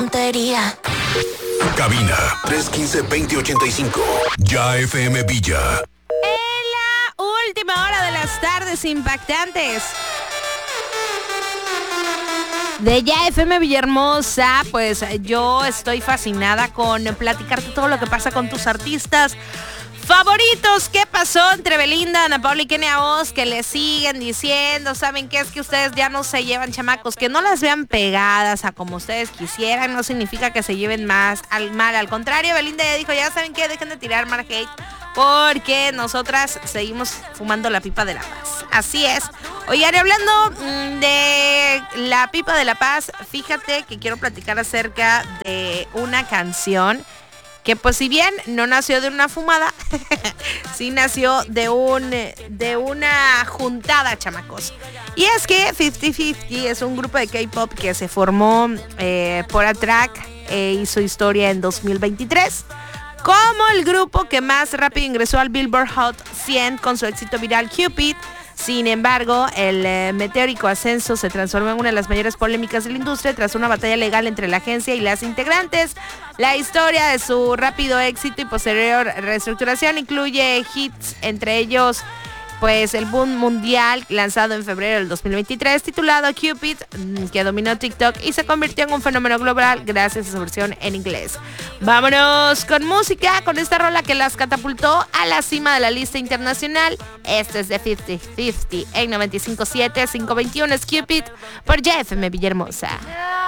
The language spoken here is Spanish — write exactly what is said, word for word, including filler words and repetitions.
tontería. Cabina tres uno cinco, dos cero ocho cinco. Ya F M Villa. En la última hora de las tardes impactantes de Ya F M Villahermosa, pues yo estoy fascinada con platicarte todo lo que pasa con tus artistas favoritos. ¿Qué pasó entre Belinda, Ana Paula y Kenia Oz? Que le siguen diciendo, ¿saben qué? Es que ustedes ya no se llevan, chamacos. Que no las vean pegadas a como ustedes quisieran no significa que se lleven más al mal. Al contrario, Belinda ya dijo, ya saben qué, dejen de tirar mal hate, porque nosotras seguimos fumando la pipa de la paz. Así es. Oigan, hablando mmm, de la pipa de la paz, fíjate que quiero platicar acerca de una canción que, pues, si bien no nació de una fumada, sí nació de un de una juntada, chamacos. Y es que cincuenta cincuenta es un grupo de K-pop que se formó eh, por A-Track e hizo historia en dos mil veintitrés como el grupo que más rápido ingresó al Billboard Hot cien con su éxito viral Cupid. Sin embargo, el eh, meteórico ascenso se transformó en una de las mayores polémicas de la industria tras una batalla legal entre la agencia y las integrantes. La historia de su rápido éxito y posterior reestructuración incluye hits, entre ellos pues el boom mundial lanzado en febrero del dos mil veintitrés titulado Cupid, que dominó TikTok y se convirtió en un fenómeno global gracias a su versión en inglés. Vámonos con música, con esta rola que las catapultó a la cima de la lista internacional. Este es de cincuenta cincuenta en noventa y cinco punto siete, quinientos veintiuno es Cupid por Ya F M Villahermosa.